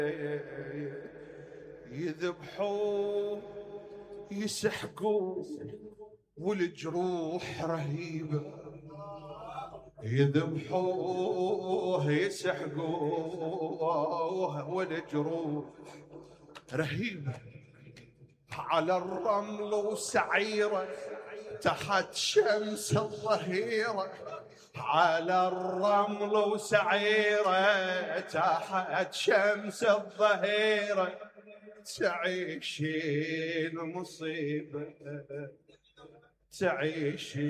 يذبحوا يسحقوا والجروح رهيبة، يذبحوه يسحقوه والجروح رهيبة، على الرمل وسعيرة تحت شمس الظهيرة، على الرمل وسعيرة تحت شمس الظهيرة، تعيشين مصيبة تعيشين